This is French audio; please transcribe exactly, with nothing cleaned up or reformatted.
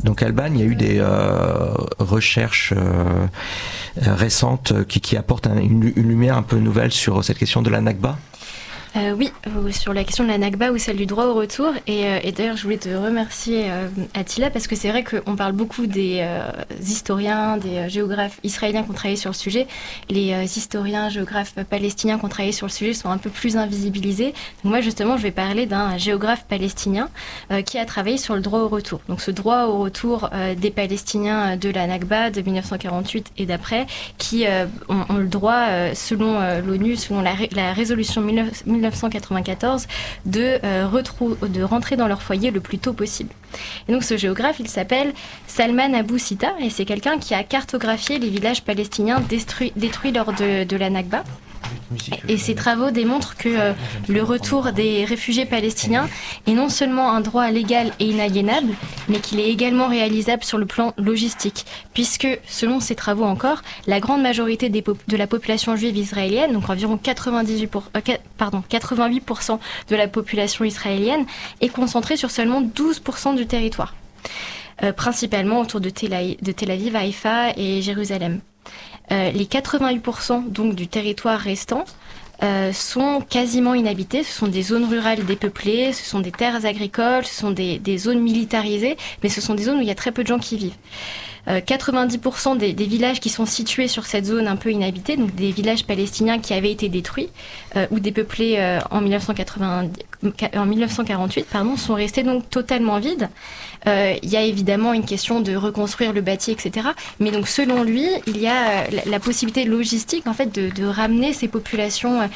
Donc Alban, il y a eu des euh, recherches euh, récentes qui, qui apportent un, une, une lumière un peu nouvelle sur cette question de la Nakba. Euh, oui, sur la question de la Nakba ou celle du droit au retour. Et, euh, et d'ailleurs, je voulais te remercier, euh, Attila, parce que c'est vrai qu'on parle beaucoup des euh, historiens, des euh, géographes israéliens qui ont travaillé sur le sujet. Les euh, historiens, géographes palestiniens qui ont travaillé sur le sujet sont un peu plus invisibilisés. Donc moi, justement, je vais parler d'un géographe palestinien euh, qui a travaillé sur le droit au retour. Donc ce droit au retour euh, des Palestiniens de la Nakba de dix-neuf cent quarante-huit et d'après, qui euh, ont, ont le droit, euh, selon euh, l'ONU, selon la, la résolution mille neuf cent quatre-vingt-quatorze, de, euh, retrou- de rentrer dans leur foyer le plus tôt possible. Et donc ce géographe, il s'appelle Salman Abou Sita, et c'est quelqu'un qui a cartographié les villages palestiniens détruits, détruits lors de, de la Nakba. Et ces travaux démontrent que euh, le retour des réfugiés palestiniens est non seulement un droit légal et inaliénable, mais qu'il est également réalisable sur le plan logistique, puisque, selon ces travaux encore, la grande majorité des pop- de la population juive israélienne, donc environ quatre-vingt-dix-huit pour, euh, pardon, quatre-vingt-huit pour cent de la population israélienne, est concentrée sur seulement douze pour cent du territoire, euh, principalement autour de Tel Aviv, de Tel Aviv, Haïfa et Jérusalem. Euh, les quatre-vingt-huit pour cent donc du territoire restant euh, sont quasiment inhabités. Ce sont des zones rurales dépeuplées, ce sont des terres agricoles, ce sont des, des zones militarisées, mais ce sont des zones où il y a très peu de gens qui vivent. Euh, quatre-vingt-dix pour cent des, des villages qui sont situés sur cette zone un peu inhabitée, donc des villages palestiniens qui avaient été détruits euh, ou dépeuplés euh, en, mille neuf cent quatre-vingt, en mille neuf cent quarante-huit, pardon, sont restés donc totalement vides. Euh, il y a évidemment une question de reconstruire le bâti, et cetera. Mais donc selon lui, il y a la, la possibilité logistique en fait de, de ramener ces populations